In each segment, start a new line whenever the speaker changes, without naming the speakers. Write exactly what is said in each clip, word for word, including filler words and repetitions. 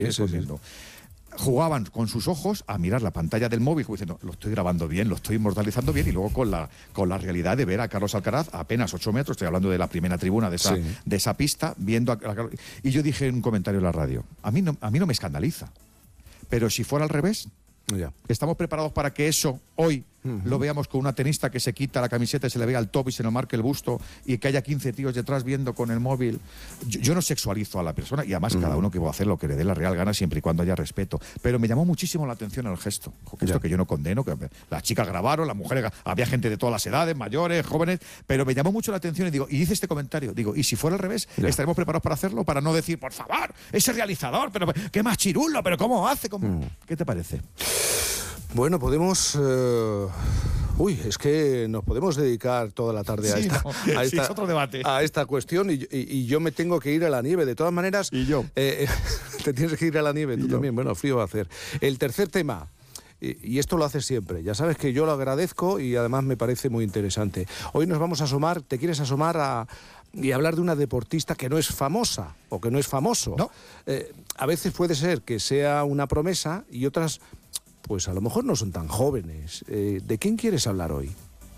sí, sí. Jugaban con sus ojos a mirar la pantalla del móvil, como diciendo, lo estoy grabando bien, lo estoy inmortalizando bien, y luego con la, con la realidad de ver a Carlos Alcaraz a apenas ocho metros, estoy hablando de la primera tribuna de esa, sí. de esa pista, viendo a, a, y yo dije en un comentario en la radio, a mí no, a mí no me escandaliza, pero si fuera al revés, ya. estamos preparados para que eso hoy uh-huh. lo veamos con una tenista que se quita la camiseta y se le vea el top y se nos marque el busto, y que haya quince tíos detrás viendo con el móvil. Yo, yo no sexualizo a la persona, y además uh-huh. cada uno que va a hacer lo que le dé la real gana, siempre y cuando haya respeto, pero me llamó muchísimo la atención el gesto, que esto que yo no condeno, que las chicas grabaron, las mujeres, había gente de todas las edades, mayores, jóvenes, pero me llamó mucho la atención y digo, y hice este comentario, digo, y si fuera al revés, ya. ¿estaremos preparados para hacerlo? Para no decir, por favor, ese realizador, pero qué más chirulo, pero cómo hace, ¿Cómo? Uh-huh. ¿Qué te parece?
Bueno, podemos... Uh... Uy, es que nos podemos dedicar toda la tarde a,
sí,
esta,
no,
a, esta,
sí, es otro debate.
a esta cuestión, y, y, y yo me tengo que ir a la nieve. De todas maneras,
¿Y yo?
Eh, te tienes que ir a la nieve, tú yo? también. Bueno, frío va a hacer. El tercer tema, y, y esto lo haces siempre, ya sabes que yo lo agradezco y además me parece muy interesante. Hoy nos vamos a asomar, te quieres asomar a... y hablar de una deportista que no es famosa o que no es famoso.
¿No?
Eh, a veces puede ser que sea una promesa y otras... pues a lo mejor no son tan jóvenes. Eh, ¿De quién quieres hablar hoy?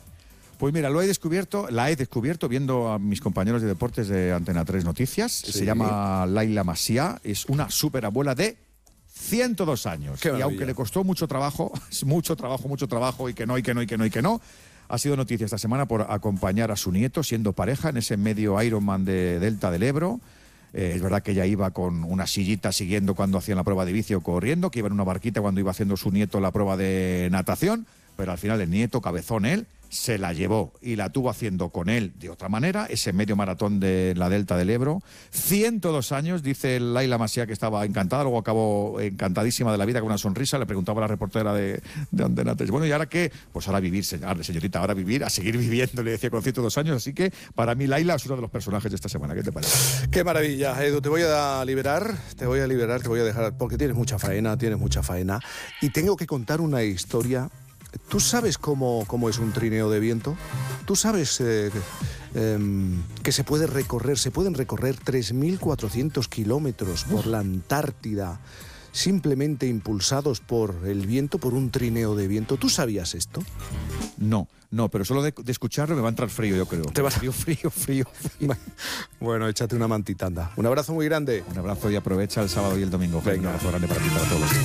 Pues mira, lo he descubierto, la he descubierto viendo a mis compañeros de deportes de Antena tres Noticias. Sí. Se llama Laila Masia, es una superabuela de ciento dos años.
Qué
y aunque le costó mucho trabajo, mucho trabajo, mucho trabajo, y que no, y que no, y que no, y que no, ha sido noticia esta semana por acompañar a su nieto, siendo pareja, en ese medio Ironman de Delta del Ebro. Eh, es verdad que ella iba con una sillita siguiendo cuando hacían la prueba de bici o corriendo, que iba en una barquita cuando iba haciendo su nieto la prueba de natación, pero al final el nieto, cabezón él, se la llevó y la tuvo haciendo con él de otra manera, ese medio maratón de la Delta del Ebro. ciento dos años, dice Laila Masia que estaba encantada, luego acabó encantadísima de la vida con una sonrisa, le preguntaba a la reportera de, de Antena tres, bueno, ¿y ahora qué? Pues ahora vivir, señorita, ahora vivir, a seguir viviendo, le decía, con ciento dos años, así que para mí Laila es uno de los personajes de esta semana. ¿Qué te parece?
Qué maravilla, Edu, te voy a liberar, te voy a liberar, te voy a dejar, porque tienes mucha faena, tienes mucha faena, y tengo que contar una historia. ¿Tú sabes cómo, cómo es un trineo de viento? ¿Tú sabes eh, eh, que se puede recorrer, se pueden recorrer tres mil cuatrocientos kilómetros por la Antártida simplemente impulsados por el viento, por un trineo de viento? ¿Tú sabías esto?
No, no, pero solo de, de escucharlo me va a entrar frío, yo creo.
Te va
frío, frío, frío, frío.
Bueno, échate una mantita, anda. Un abrazo muy grande.
Un abrazo y aprovecha el sábado y el domingo.
Venga.
Un abrazo grande para ti, para todos.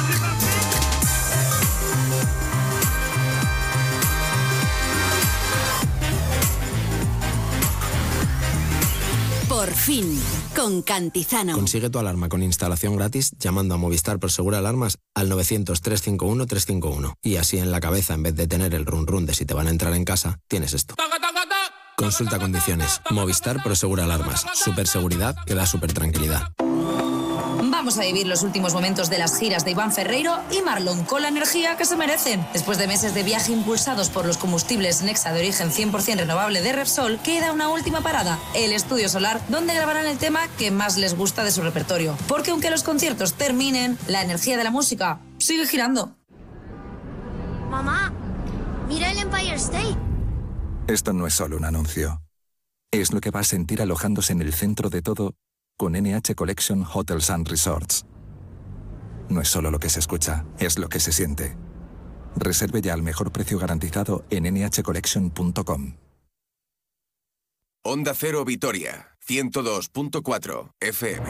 Por fin, con Cantizano.
Consigue tu alarma con instalación gratis llamando a Movistar Prosegura Alarmas al novecientos, trescientos cincuenta y uno, trescientos cincuenta y uno. Y así en la cabeza, en vez de tener el run run de si te van a entrar en casa, tienes esto. Consulta condiciones. Movistar Prosegura Alarmas. Super seguridad que da super tranquilidad.
Vamos a vivir los últimos momentos de las giras de Iván Ferreiro y Marlon con la energía que se merecen. Después de meses de viaje impulsados por los combustibles Nexa de origen cien por ciento renovable de Repsol, queda una última parada, el Estudio Solar, donde grabarán el tema que más les gusta de su repertorio. Porque aunque los conciertos terminen, la energía de la música sigue girando.
Mamá, mira el Empire State.
Esto no es solo un anuncio. Es lo que va a sentir alojándose en el centro de todo con N H Collection Hotels and Resorts. No es solo lo que se escucha, es lo que se siente. Reserve ya al mejor precio garantizado en ene hache collection punto com.
Onda Cero Vitoria, ciento dos punto cuatro F M.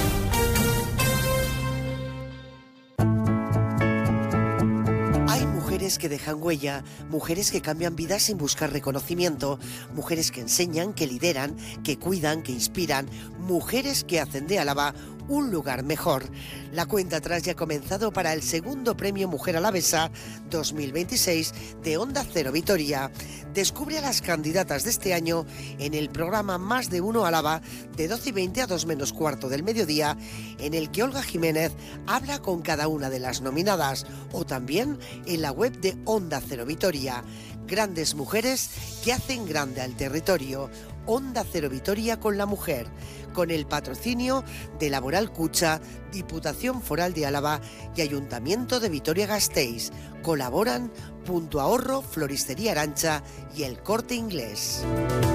Mujeres que dejan huella, mujeres que cambian vidas sin buscar reconocimiento, mujeres que enseñan, que lideran, que cuidan, que inspiran, mujeres que hacen de Álava un lugar mejor. La cuenta atrás ya ha comenzado para el segundo premio Mujer Alavesa dos mil veintiséis de Onda Cero Vitoria. Descubre a las candidatas de este año en el programa Más de Uno Álava de doce y veinte a dos menos cuarto del mediodía, en el que Olga Jiménez habla con cada una de las nominadas, o también en la web de Onda Cero Vitoria. Grandes mujeres que hacen grande al territorio. Onda Cero Vitoria con la mujer, con el patrocinio de Laboral Cucha, Diputación Foral de Álava y Ayuntamiento de Vitoria-Gasteiz. Colaboran Punto Ahorro, Floristería Arancha y El Corte Inglés.